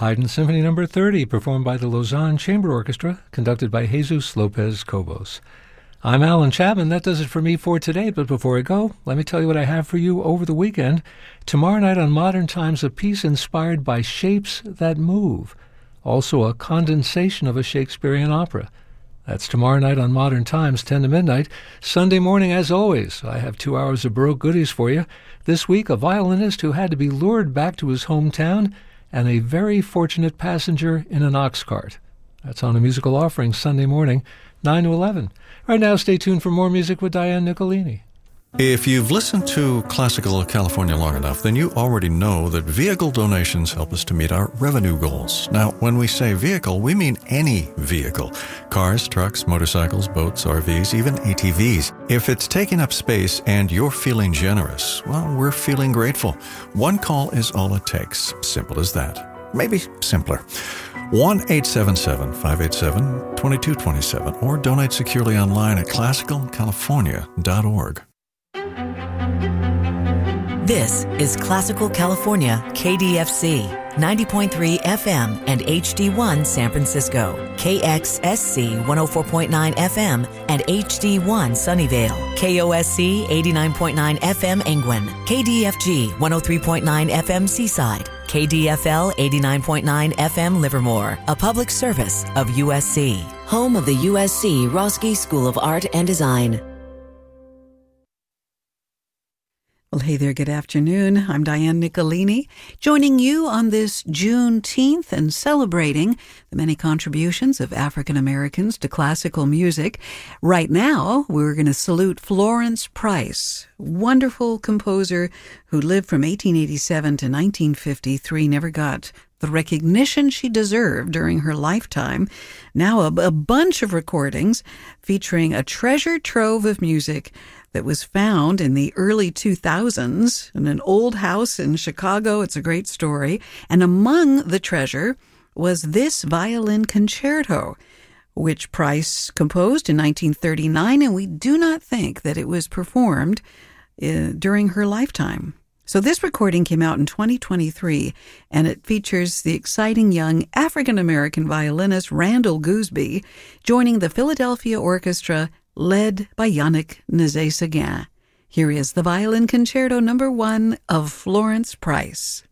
Haydn Symphony No. 30, performed by the Lausanne Chamber Orchestra, conducted by Jesus Lopez Cobos. I'm Alan Chapman. That does it for me for today, but before I go, let me tell you what I have for you over the weekend. Tomorrow night on Modern Times, a piece inspired by shapes that move. Also a condensation of a Shakespearean opera. That's tomorrow night on Modern Times, 10 to midnight. Sunday morning, as always, I have 2 hours of Baroque goodies for you. This week, a violinist who had to be lured back to his hometown and a very fortunate passenger in an ox cart. That's on a musical offering Sunday morning, 9 to 11. Right now, stay tuned for more music with Diane Nicolini. If you've listened to Classical California long enough, then you already know that vehicle donations help us to meet our revenue goals. Now, when we say vehicle, we mean any vehicle. Cars, trucks, motorcycles, boats, RVs, even ATVs. If it's taking up space and you're feeling generous, well, we're feeling grateful. One call is all it takes. Simple as that. Maybe simpler. 1-877-587-2227 or donate securely online at classicalcalifornia.org. This is Classical California, KDFC, 90.3 FM and HD1 San Francisco, KXSC 104.9 FM and HD1 Sunnyvale, KOSC 89.9 FM Engwin, KDFG 103.9 FM Seaside, KDFL 89.9 FM Livermore, a public service of USC, home of the USC Roski School of Art and Design. Well, hey there, good afternoon. I'm Diane Nicolini, joining you on this Juneteenth and celebrating the many contributions of African Americans to classical music. Right now, we're going to salute Florence Price, wonderful composer who lived from 1887 to 1953, never got the recognition she deserved during her lifetime. Now a bunch of recordings featuring a treasure trove of music that was found in the early 2000s in an old house in Chicago. It's a great story. And among the treasure was this violin concerto, which Price composed in 1939, and we do not think that it was performed during her lifetime. So this recording came out in 2023, and it features the exciting young African-American violinist Randall Gooseby joining the Philadelphia Orchestra led by Yannick Nézet-Séguin. Here is the Violin Concerto No. 1 of Florence Price.